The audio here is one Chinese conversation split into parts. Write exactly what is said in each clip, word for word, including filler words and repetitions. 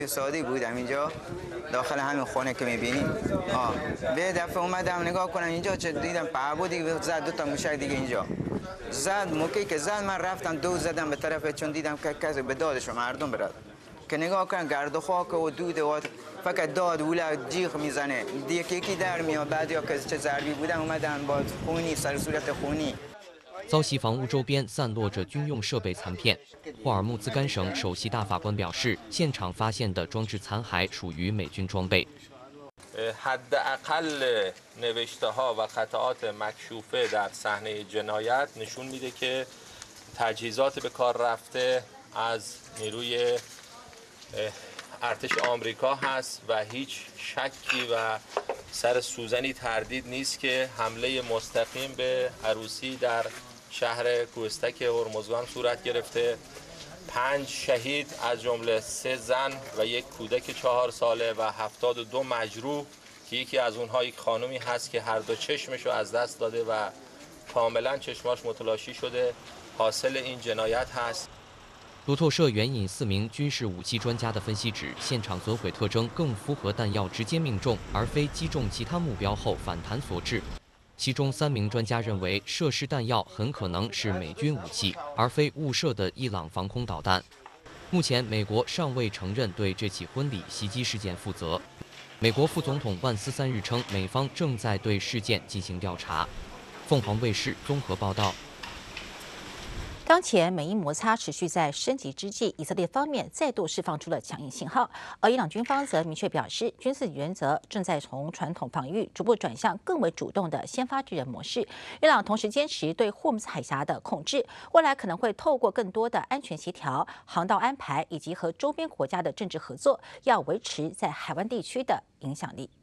سعودی بودم اینجا داخل همین خونه که میبینیم آه به دفعه اومدم نگاه کنم اینجا چه دیدم پهبو دیگه زد دو تا موشک دیگه اینجا زد موقعی که زد من رفتم دو زدم به طرف چون دیدم که کسی به دادش مردم برد که نگاه کنم گرد و خاک و دود و فقط داد ولا جیغ میزنه دیگه یکی در میاد بعد یا که چه ضربی بودن اومدن با خونی سر صورت خونی。 遭袭房屋周边散落着军用设备残片。霍尔木兹干省首席大法官表示，现场发现的装置残骸属于美军装备。 حداقل نوشته ها و قطعات مکشوفه در صحنه جنایت نشون میده که تجهیزات به کار رفته از نیروی ارتش آمریکا هست و هیچ شکی و سر سوزنی تردید نیست که حمله مستقیم به عروسی در شهر کوهستک هرمزگان صورت گرفته. پنج شهید از جمله سه زن و یک کودک چهار ساله و هفتاد و دو مجروح که یکی از اونها یک خانومی هست که هر دو چشمشو از دست داده و کاملا چشماش متلاشی شده حاصل این جنایت هست. 路透社援引四名军事武器专家的分析指，现场损毁特征更符合弹药直接命中，而非击中其他目标后反弹所致。其中三名专家认为，涉事弹药很可能是美军武器，而非误射的伊朗防空导弹。目前，美国尚未承认对这起婚礼袭击事件负责。美国副总统万斯三日称，美方正在对事件进行调查。凤凰卫视综合报道。 当前美伊摩擦持续在升级之际，以色列方面再度释放出了强硬信号，而伊朗军方则明确表示，军事原则正在从传统防御逐步转向更为主动的先发制人模式。伊朗同时坚持对霍姆斯海峡的控制，未来可能会透过更多的安全协调、航道安排以及和周边国家的政治合作，要维持在海湾地区的影响力。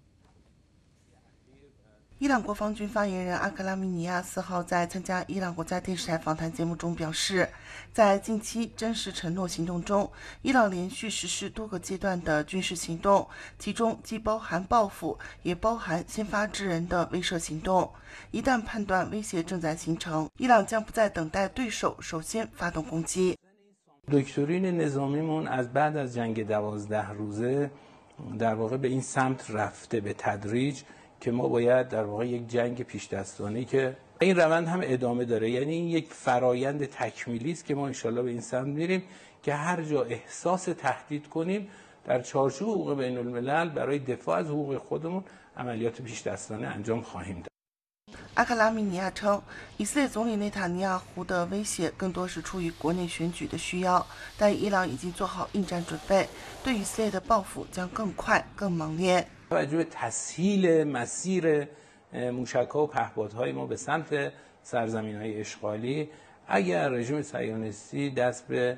伊朗国防军发言人阿克拉米尼亚四号在参加伊朗国家电视台访谈节目中表示，在近期真实承诺行动中，伊朗连续实施多个阶段的军事行动，其中既包含报复，也包含先发制人的威慑行动。一旦判断威胁正在形成，伊朗将不再等待对手首先发动攻击。 دکترین نظامیمون از بعد از جنگ دوازده روزه در واقع به این سمت رفته به تدریج که ما باید در واقع یک جنگ پیش دستانه‌ای که این روند هم ادامه داره، یعنی این یک فرایند تکمیلی است که ما انشالله به این سمت میریم که هر جا احساس تهدید کنیم در چارچوب حقوق بین الملل برای دفاع از حقوق خودمون عملیات پیش دستانه انجام خواهیم داد. 阿克拉米尼亚称，以色列总理内塔尼亚胡的威胁更多是出于国内选举的需要，但伊朗已经做好应战准备，对以色列的报复将更快、更猛烈。 توجه به تسهیل مسیر موشک‌ها و پهپادهای ما به سمت سرزمین‌های اشغالی اگر رژیم صهیونیستی دست به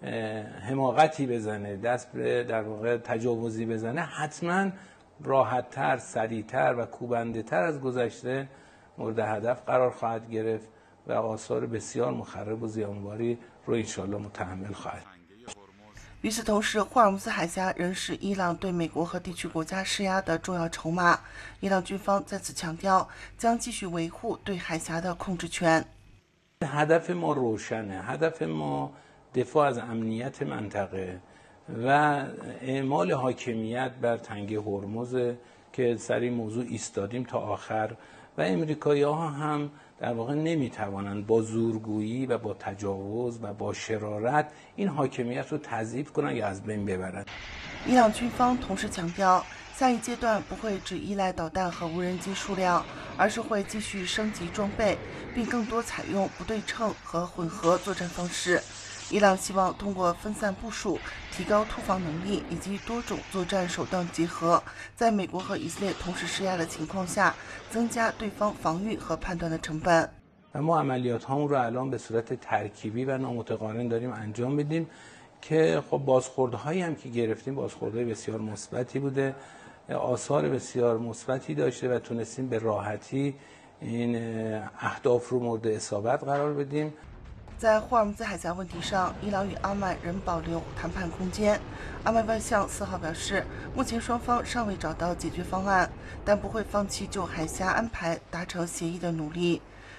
حماقتی بزنه، دست به در واقع تجاوزی بزنه، حتما راحت‌تر، سریع‌تر و کوبنده‌تر از گذشته مورد هدف قرار خواهد گرفت و آثار بسیار مخرب و زیانباری رو انشالله متحمل خواهد. 与此同时，霍尔木兹海峡仍是伊朗对美国和地区国家施压的重要筹码。伊朗军方再次强调，将继续维护对海峡的控制权。 هدف ما روشنه. هدف ما دفاع از امنیت منطقه و اعمال حاکمیت بر تنگه هرمز که سر این موضوع ایستادیم تا آخر و امریکایی‌ها هم در واقع نمیتوانند با زورگویی و با تجاوز و با شرارت این حاکمیت رو تضعیف کنند یا از بین ببرند. 伊朗军方同时强调，下一阶段不会只依赖导弹和无人机数量，而是会继续升级装备，并更多采用不对称和混合作战方式。伊朗希望通过分散部署、提高突防能力以及多种作战手段结合，在美国和以色列同时施压的情况下，增加对方防御和判断的成本。 و ما عملیات هامون رو الان به صورت ترکیبی و نامتقارن داریم انجام میدیم که خب بازخوردهایی هم که گرفتیم بازخوردهای بسیار مثبتی بوده، آثار بسیار مثبتی داشته و تونستیم به راحتی این اهداف رو مورد اصابت قرار بدیم. 在霍尔木兹海峡问题上，伊朗与阿曼仍保留谈判空间。阿曼外相四号表示，目前双方尚未找到解决方案，但不会放弃就海峡安排达成协议的努力。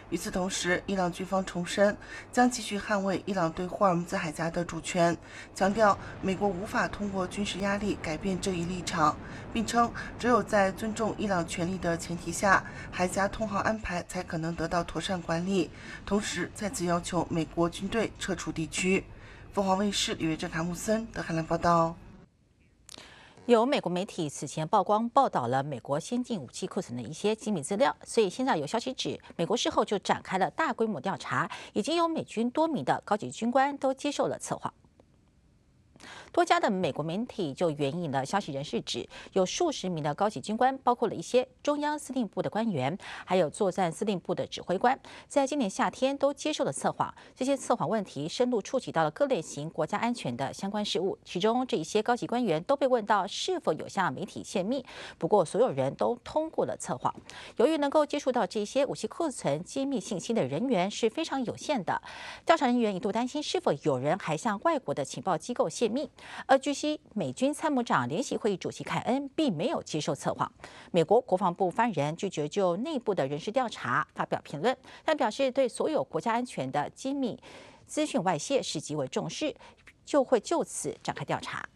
与此同时，伊朗军方重申将继续捍卫伊朗对霍尔木兹海峡的主权，强调美国无法通过军事压力改变这一立场，并称只有在尊重伊朗权利的前提下，海峡通航安排才可能得到妥善管理。同时，再次要求美国军队撤出地区。凤凰卫视李月珍、卡木森德海兰报道。 有美国媒体此前曝光报道了美国先进武器库存的一些机密资料，所以现在有消息指，美国事后就展开了大规模调查，已经有美军多名的高级军官都接受了测谎。多家的美国媒体就援引了消息人士指，有数十名的高级军官，包括了一些中央司令部的官员，还有作战司令部的指挥官，在今年夏天都接受了测谎。这些测谎问题深入触及到了各类型国家安全的相关事务，其中这一些高级官员都被问到是否有向媒体泄密，不过所有人都通过了测谎。由于能够接触到这些武器库存机密信息的人员是非常有限的，调查人员一度担心是否有人还向外国的情报机构泄密。而据悉，美军参谋长联席会议主席凯恩并没有接受测谎。美国国防部发言人拒绝就内部的人事调查发表评论，但表示对所有国家安全的机密资讯外泄是极为重视，就会就此展开调查。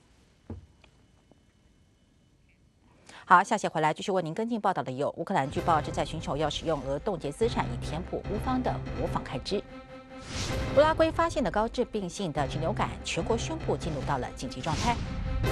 好，下节回来继续为您跟进报道的有：乌克兰据报正在寻求要使用俄冻结资产以填补乌方的国防开支。乌拉圭发现的高致病性的禽流感，全国宣布进入到了紧急状态。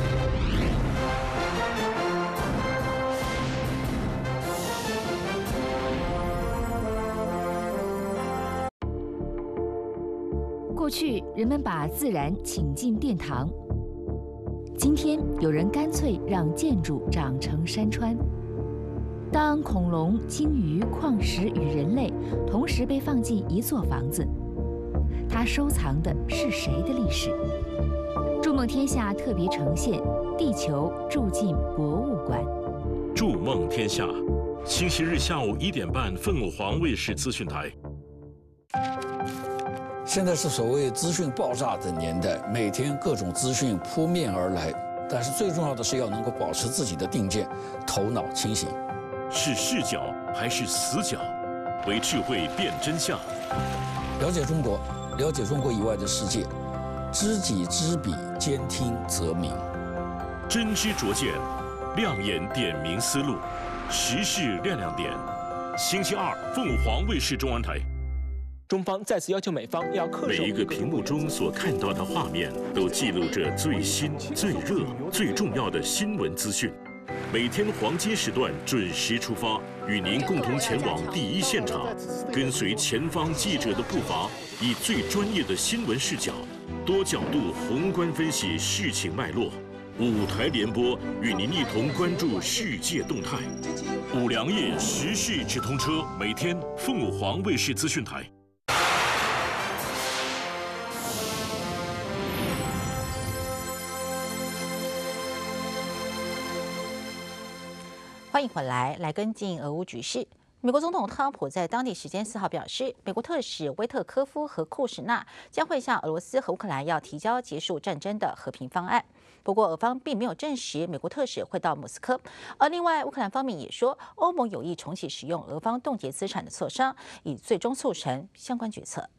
过去人们把自然请进殿堂，今天有人干脆让建筑长成山川。当恐龙、鲸鱼、矿石与人类同时被放进一座房子，它收藏的是谁的历史？筑梦天下特别呈现《地球住进博物馆》。 筑梦天下，星期日下午一点半，凤凰卫视资讯台。 现在是所谓资讯爆炸的年代，每天各种资讯扑面而来，但是最重要的是要能够保持自己的定见，头脑清醒。 是视角还是死角？为智慧辨真相。 了解中国。了解中国以外的世界，知己知彼，兼听则明。 真知灼见，亮眼点明思路，时事亮亮点。星期二，凤凰卫视中文台。 中方再次要求美方要恪守。 每一个屏幕中所看到的画面，都记录着最新、最热、最重要的新闻资讯。每天黄金时段准时出发，与您共同前往第一现场，跟随前方记者的步伐，以最专业的新闻视角，多角度宏观分析事情脉络。五台联播，与您一同关注世界动态。五粮液时事直通车，每天凤凰卫视资讯台。 欢迎回来，来跟进俄乌局势。美国总统特朗普在当地时间四号表示，美国特使威特科夫和库什纳将会向俄罗斯和乌克兰要提交结束战争的和平方案。不过，俄方并没有证实美国特使会到莫斯科。而另外，乌克兰方面也说，欧盟有意重启使用俄方冻结资产的磋商，以最终促成相关决策。